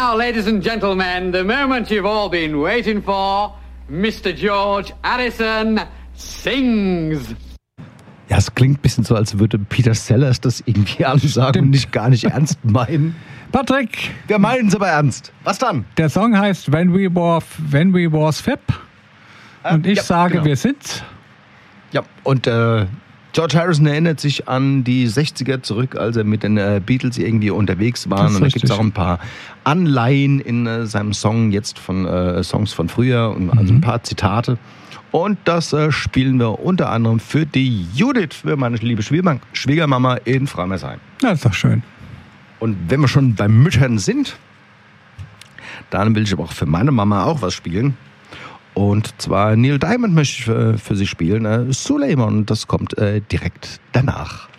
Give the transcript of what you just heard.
now, ladies and gentlemen, the moment you've all been waiting for, Mr. George Harrison sings. Ja, es klingt ein bisschen so, als würde Peter Sellers das irgendwie ansagen und gar nicht ernst meinen. Patrick! Wir meinen es aber ernst. Was dann? Der Song heißt When We Was Fab. Und ich sage, genau. Wir sind's. Ja, und George Harrison erinnert sich an die 60er zurück, als er mit den Beatles irgendwie unterwegs war. Und da gibt es auch ein paar Anleihen in seinem Song jetzt von Songs von früher und also ein paar Zitate. Und das spielen wir unter anderem für die Judith, für meine liebe Schwiegermama in Freimersheim. Das ist doch schön. Und wenn wir schon bei Müttern sind, dann will ich aber auch für meine Mama auch was spielen. Und zwar Neil Diamond möchte ich für sie spielen, Suleiman, das kommt direkt danach.